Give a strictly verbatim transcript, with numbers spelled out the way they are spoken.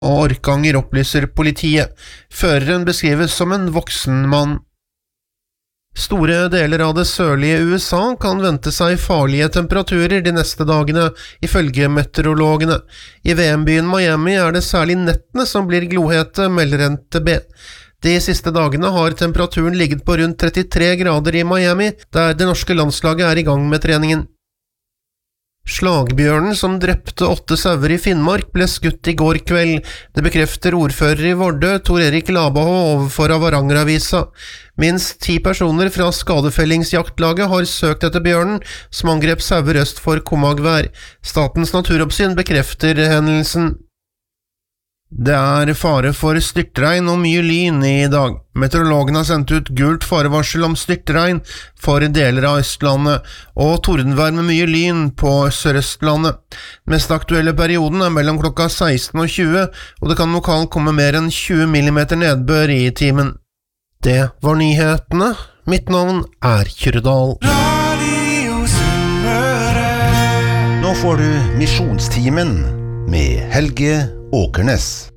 og Orkanger opplyser politiet. Føreren beskrives som en voksen mann. Store deler av det sørlige U S A kan vente seg farlige temperaturer de neste dagene, ifølge meteorologene. I V M-byen Miami er det særlig nettene som blir glohete, melder N T B. De siste dagene har temperaturen ligget på rundt trettitre grader i Miami, der det norske landslaget er i gang med treningen. Slagbjørnen som drepte åtte sauer i Finnmark ble skutt i går kveld. Det bekrefter ordfører i Vardø, Tor Erik Labahå, overfor Avarangeravisa. Minst ti personer fra skadefellingsjaktlaget har søkt etter bjørnen, som angrep sauer øst for Komagvær. Statens naturoppsyn bekrefter hendelsen. Det er fare for styrtregn og mye lyn i dag. Meteorologene har sendt ut gult farevarsel om styrtregn for deler av Østlandet, og tordenvær med mye lyn på Sørøstlandet. Den mest aktuelle perioden er mellom klokka seksten og tjue, og det kan lokalt komme mer enn tjue millimeter nedbør i timen. Det var nyhetene. Mitt navn er Kyrredal. Nå får du Misjonstimen med Helge Åkernes.